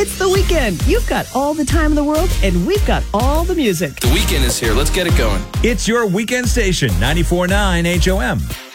It's the weekend. You've got all the time in the world, and we've got all the music. The weekend is here. Let's get it going. It's your weekend station, 94.9 HOM.